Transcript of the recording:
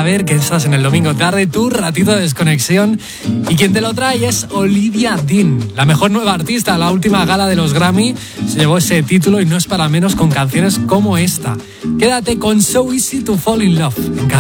saber que estás en el domingo tarde, tu ratito de desconexión. Y quien te lo trae es Olivia Dean, la mejor nueva artista. La última gala de los Grammy se llevó ese título y no es para menos con canciones como esta. Quédate con So Easy to Fall in Love en